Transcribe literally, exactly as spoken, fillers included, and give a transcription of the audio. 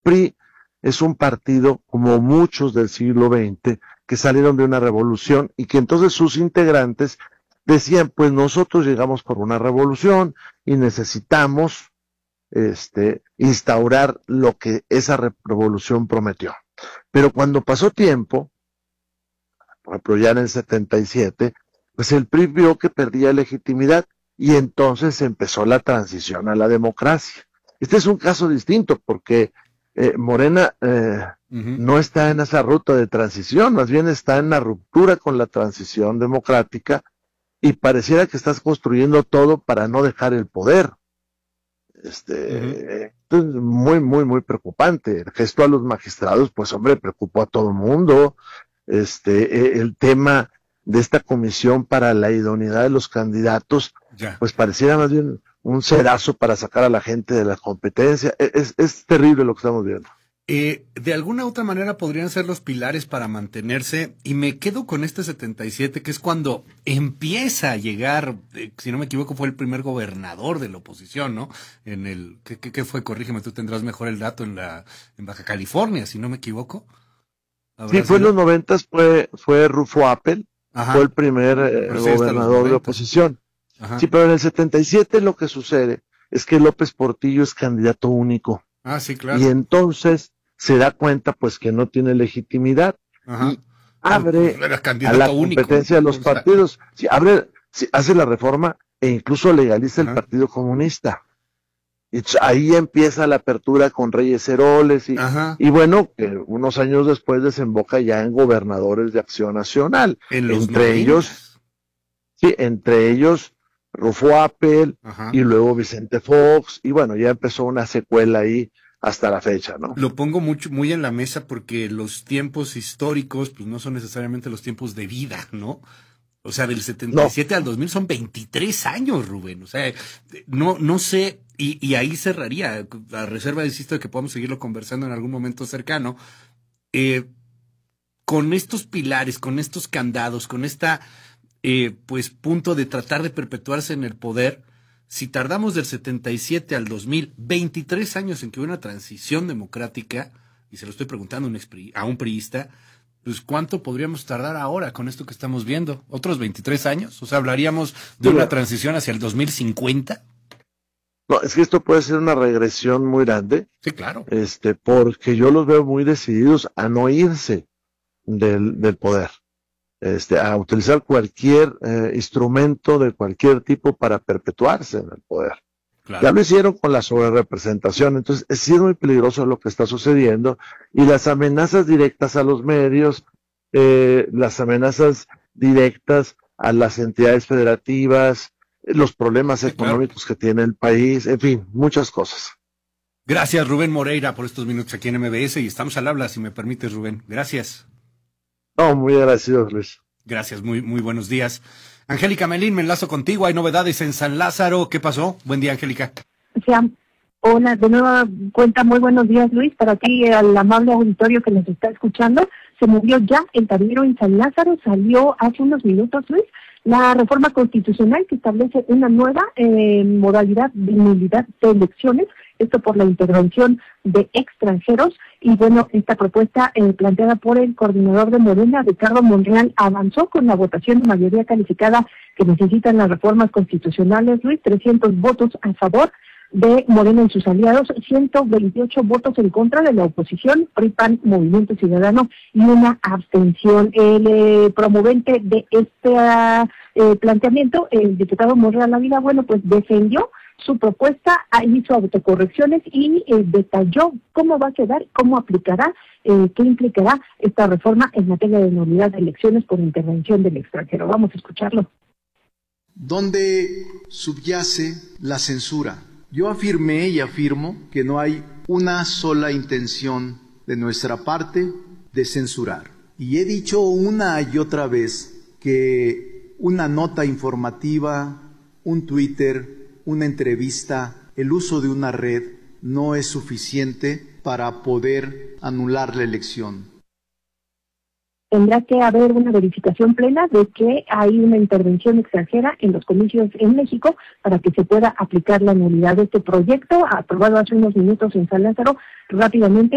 P R I es un partido, como muchos del siglo veinte, que salieron de una revolución y que entonces sus integrantes decían, pues nosotros llegamos por una revolución y necesitamos este, instaurar lo que esa revolución prometió. Pero cuando pasó tiempo, por ejemplo ya en el setenta y siete, pues el P R I vio que perdía legitimidad y entonces empezó la transición a la democracia. Este es un caso distinto porque eh, Morena eh, uh-huh. no está en esa ruta de transición, más bien está en la ruptura con la transición democrática y pareciera que estás construyendo todo para no dejar el poder. Este, uh-huh. es muy, muy, muy preocupante. El gesto a los magistrados, pues hombre, preocupó a todo el mundo. Este, el tema de esta comisión para la idoneidad de los candidatos, ya. pues pareciera más bien un cerazo para sacar a la gente de la competencia. Es, es terrible lo que estamos viendo. Eh, de alguna otra manera podrían ser los pilares para mantenerse, y me quedo con este setenta y siete, que es cuando empieza a llegar, eh, si no me equivoco, fue el primer gobernador de la oposición, ¿no? En el, ¿qué, qué, qué fue? Corrígeme, tú tendrás mejor el dato, en la, en Baja California, si no me equivoco. Sí, fue en los noventas, fue, fue Rufo Appel, Ajá. fue el primer eh, gobernador de oposición. Ajá. Sí, pero en el setenta y siete lo que sucede es que López Portillo es candidato único. Ah, sí, claro. Y entonces se da cuenta pues que no tiene legitimidad. Ajá. Y abre a la competencia único, de los partidos. Sí, abre, sí, hace la reforma e incluso legaliza Ajá. el Partido Comunista. Y ahí empieza la apertura con Reyes Heroles y, y bueno, que unos años después desemboca ya en gobernadores de Acción Nacional. En los entre noventas. ellos, sí, entre ellos Rufo Appel Ajá. y luego Vicente Fox, y bueno, ya empezó una secuela ahí hasta la fecha, ¿no? Lo pongo mucho, muy en la mesa porque los tiempos históricos, pues no son necesariamente los tiempos de vida, ¿no? O sea, del setenta y siete no. al dos mil son veintitrés años, Rubén. O sea, no, no sé, y, y ahí cerraría, a reserva, insisto, de que podamos seguirlo conversando en algún momento cercano. Eh, con estos pilares, con estos candados, con esta, eh, pues, punto de tratar de perpetuarse en el poder, si tardamos del setenta y siete al dos mil, veintitrés años en que hubo una transición democrática, y se lo estoy preguntando a un, expri, a un priista, pues ¿cuánto podríamos tardar ahora con esto que estamos viendo? ¿Otros veintitrés años? O sea, ¿hablaríamos de una transición hacia el dos mil cincuenta? No, es que esto puede ser una regresión muy grande. Sí, claro. Este, porque yo los veo muy decididos a no irse del, del poder. Este, a utilizar cualquier eh, instrumento de cualquier tipo para perpetuarse en el poder. Claro. Ya lo hicieron con la sobrerepresentación, entonces sí es muy peligroso lo que está sucediendo, y las amenazas directas a los medios, eh, las amenazas directas a las entidades federativas, los problemas sí, económicos claro. que tiene el país, en fin, muchas cosas. Gracias, Rubén Moreira, por estos minutos aquí en M B S, y estamos al habla, si me permites, Rubén. Gracias. No, muy agradecido, Luis. Gracias, muy, muy buenos días. Angélica Melín, me enlazo contigo. Hay novedades en San Lázaro. ¿Qué pasó? Buen día, Angélica. Sí, hola, de nueva cuenta, muy buenos días, Luis. Para ti, al amable auditorio que nos está escuchando, se movió ya el tablero en San Lázaro. Salió hace unos minutos, Luis, la reforma constitucional que establece una nueva eh, modalidad de nulidad de elecciones, esto por la intervención de extranjeros. Y bueno, esta propuesta eh, planteada por el coordinador de Morena, Ricardo Monreal, avanzó con la votación de mayoría calificada que necesitan las reformas constitucionales, Luis, trescientos votos a favor de Morena y sus aliados, ciento veintiocho votos en contra de la oposición, P R I, P A N, Movimiento Ciudadano, y una abstención. El eh, promovente de este eh, planteamiento, el diputado Monreal Ávila, bueno, pues defendió su propuesta, hizo autocorrecciones y eh, detalló cómo va a quedar, cómo aplicará, eh, qué implicará esta reforma en materia de nulidad de elecciones por intervención del extranjero. Vamos a escucharlo. ¿Dónde subyace la censura? Yo afirmé y afirmo que no hay una sola intención de nuestra parte de censurar. Y he dicho una y otra vez que una nota informativa, un Twitter, una entrevista, el uso de una red no es suficiente para poder anular la elección. Tendrá que haber una verificación plena de que hay una intervención extranjera en los comicios en México para que se pueda aplicar la nulidad de este proyecto, aprobado hace unos minutos en San Lázaro. Rápidamente